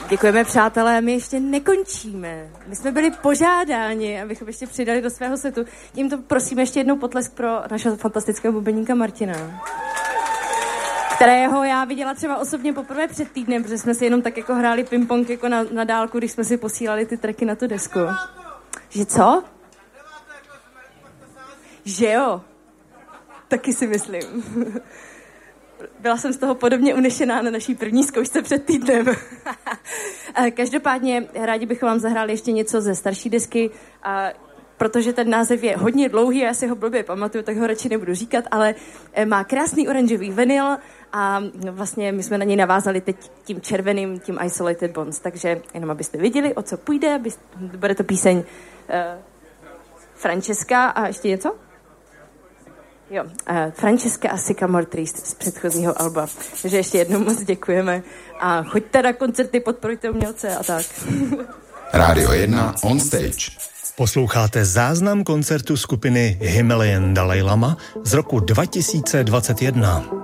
Děkujeme, přátelé, my ještě nekončíme. My jsme byli požádáni, abychom ještě přidali do svého setu. Tímto prosím ještě jednou potlesk pro našeho fantastického bubeníka Martina, kterého já viděla třeba osobně poprvé před týdnem, protože jsme si jenom tak jako hráli ping-pong jako na dálku, když jsme si posílali ty tracky na tu desku. Že co? Že jo? Taky si myslím. Byla jsem z toho podobně unešená na naší první zkoušce před týdnem. Každopádně rádi bychom vám zahráli ještě něco ze starší desky, protože ten název je hodně dlouhý, já si ho blbě pamatuju, tak ho radši nebudu říkat, ale má krásný oranžový vinyl a vlastně my jsme na něj navázali teď tím červeným, tím Isolated Bonds, takže jenom abyste viděli, o co půjde, bude to píseň Francesca a ještě něco? Jo, Francesca a Sycamore Trees z předchozího alba. Takže ještě jednou moc děkujeme a choďte na koncerty, podporujte umělce a tak. Rádio 1 on stage. Posloucháte záznam koncertu skupiny Himalayan Dalai Lama z roku 2021.